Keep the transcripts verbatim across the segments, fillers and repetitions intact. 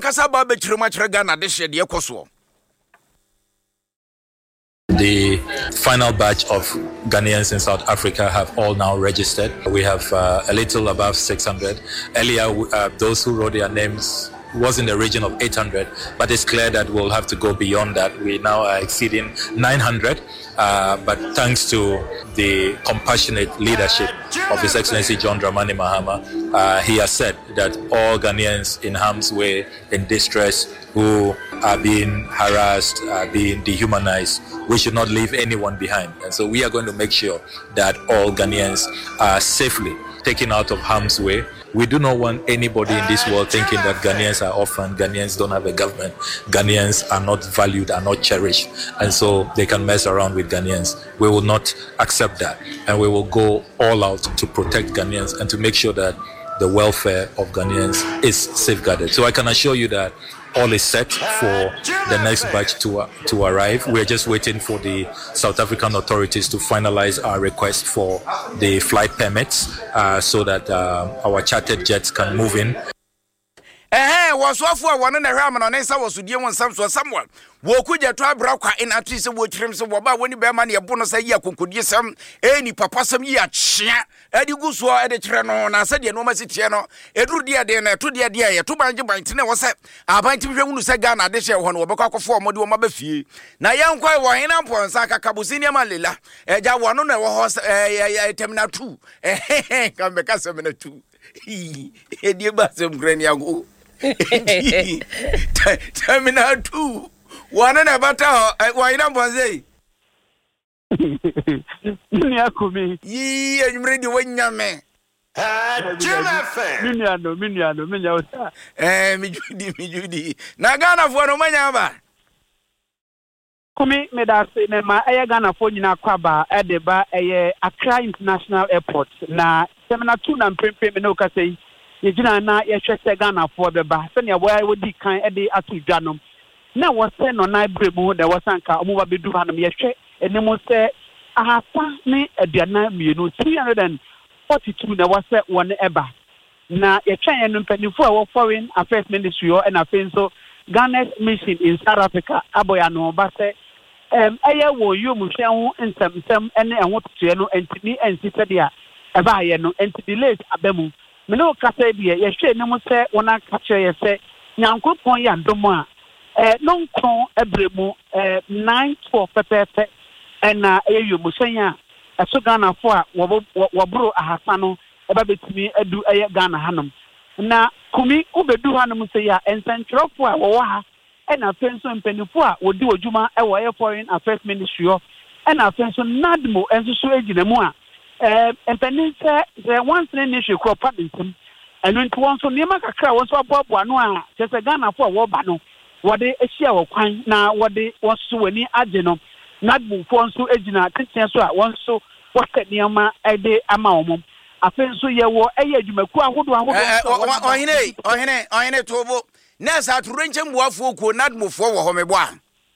Kasaba be chirema chirega na de hye de ekoso. The final batch of Ghanaians in South Africa have all now registered. We have uh, a little above six hundred. Earlier, uh, those who wrote their names was in the region of eight hundred, but it's clear that we'll have to go beyond that. We now are exceeding nine hundred, uh, but thanks to the compassionate leadership of His Excellency John Dramani Mahama, uh, he has said that all Ghanaians in harm's way, in distress, who are being harassed, are being dehumanized, we should not leave anyone behind. And so we are going to make sure that all Ghanaians are safely taken out of harm's way. We do not want anybody in this world thinking that Ghanaians are orphaned, Ghanaians don't have a government, Ghanaians are not valued, are not cherished, and so they can mess around with Ghanaians. We will not accept that, and we will go all out to protect Ghanaians and to make sure that the welfare of Ghanaians is safeguarded. So I can assure you that all is set for the next batch to uh, to arrive. We're just waiting for the South African authorities to finalize our request for the flight permits uh, so that uh, our chartered jets can move in. Eh, was off for one and a ram and I was with you on some someone. Wokuja to Braka in a tree, so what trims of about when you bear money a bonus a year could you some any papa some year chia. Eddie Guswa at the Trano, and I said, you know, my Ciano, a two dear dinner, two dear dear, two bunch of bites was set. I bind to you say Ghana, this year one over cock for Modu Mabefi. Now, young quite wine up on Saka Cabusinia Malilla, a Jawan on a horse, a terminal two. Eh, come back as a minute two. He, a dear bathroom, Granny. Terminal two. One and a butter. Why not say? Ye and ready when you may. Miniano, Miniano, Miniano. Eh, me Judy, me Judy. Nagana for no manaba. Come, me that say, my Ayagana for you now, Quaba, at the bar, a Accra International Airport. Na, Terminal two, and Pimp Minoka say. Yejina na yehwese Ghana for the ba se ne boy wodi kan e de atu dwanom na wo se no na bremu de wo sanka omo ba bedu hanom yehwe enemu se ahasa ne aduana mienu three hundred forty-two na wo se won eba na yetwen enu mpanifo a wo foreign affairs ministry o na fenso Ghana's mission in South Africa aboya no ba se em eye wo yum hwe ho nsem ene enwo tue no entini ensise de a eba ye no entini late abemu Mino kasa bia ye hwe ne mo se wona ka kire ye se nyankopon ya ndom a eh non kron ebremu eh nine twelve pepepe ena eyo musen a so Ghana fo a wobro ahasa no eba betimi adu eye Ghana hanom na kumi obedu hanom se ya ensentrofo a wo ha ena fenso mpanifo a wodi odwuma e wo ye foreign affairs ministry ena fenso nadmo enso so egina mu a Eh, and Peninsa, the once in issue crop Paddington, and when to one so near Macacra was a bob one, just a gun for a warbano. What they a share of quine now, what they was so any adeno, not move one so egina, ten so at once so what said Niama a day a moment. I feel so ye were a year you may quite hold on. Oh, in a, oh, in a, oh, in a tobo. Nessa to range him waffle could not move forward, home.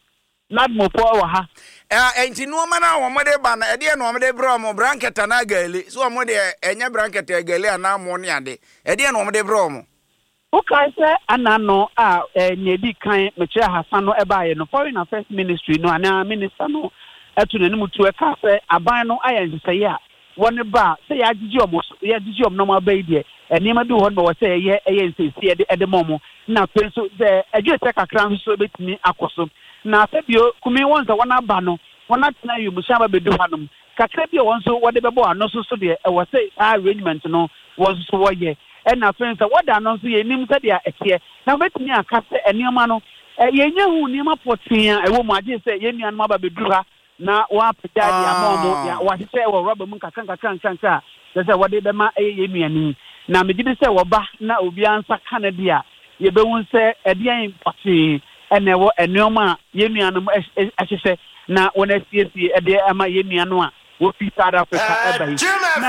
Not move forward, ha. Eh, enti no mana wo mode ba na e de no mode bro mo blanket na gali so mo de enya blanket gali ana mo ne ade e de no mode bro mo o kai se anano a nya di kan me kire Hassan no e ba ye no foreign affairs ministry no ana minister no etu ne mu tu e ka se aban no aye nsese ya woni ba se ya gigi omo ya gigi omo no ma ba ide eni ma bi ho no wo se ye eye nsese e de e de momo na penso de eje te kakra so betimi akoso na febio kumi wonza wana ba no wana tena yu musaba bedu hanom kakra bi wonso wode bebo anoso so de e wo say arrangement no wonso so wo ye e na fensa wada anoso ye nim se de eke na betumi aka se enioma no ye nya hu niema potia e wo mu age se ye nuan ma ba bedu ha na wa peda dia momo ya wa se e wo roba mu kakra kakra kakra se wode be ma e ye nuani na me gidi se wo ba na obi ansa Canada ye be won se e de an potia ene wo enioma ye nuanum ahyehyɛ na wona siesie e de ama ye nuanu a wo fi South Africa eba yi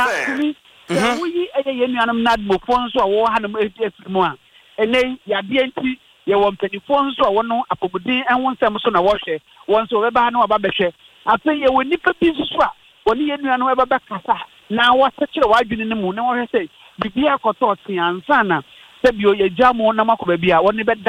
na wo yi eye ye nuanum nadmo fon so wo hanum efimu a ene ya de enti ye wo mpanifo nso wo no apobudin enwo nsɛm so na wo hwɛ won so beba na waba behwɛ afa ye wo nipa bi so a woni ye nuanu eba bekasa na wo sekere wadwene ne mu na wo hwɛ sɛ bibia kɔtɔ tia ansa na sɛ bio ye jamo na makoba bia woni be